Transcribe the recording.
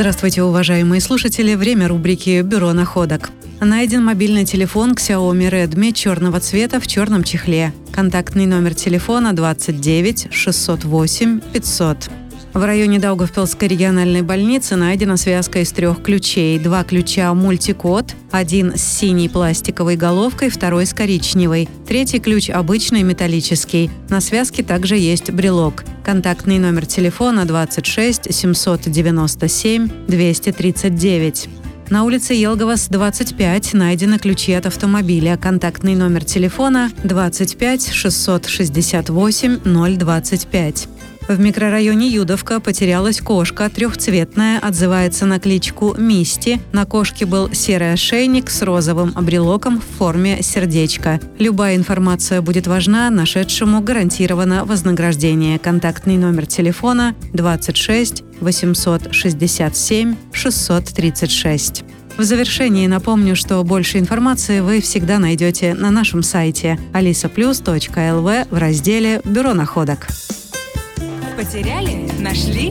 Здравствуйте, уважаемые слушатели. Время рубрики «Бюро находок». Найден мобильный телефон Xiaomi Redmi черного цвета в черном чехле. Контактный номер телефона 29 608 500. В районе Даугавпилской региональной больницы найдена связка из 3 ключей. 2 ключа мультикод, один с синей пластиковой головкой, второй с коричневой. 3 ключ обычный металлический. На связке также есть брелок. Контактный номер телефона 26 797 239. На улице Елговас, 25, найдены ключи от автомобиля. Контактный номер телефона 25 668 025. В микрорайоне Юдовка потерялась кошка, трехцветная, отзывается на кличку Мисти. На кошке был серый ошейник с розовым брелоком в форме сердечка. Любая информация будет важна, нашедшему гарантировано вознаграждение. Контактный номер телефона 26 867 636. В завершении напомню, что больше информации вы всегда найдете на нашем сайте alisaplus.lv в разделе «Бюро находок». Потеряли? Нашли?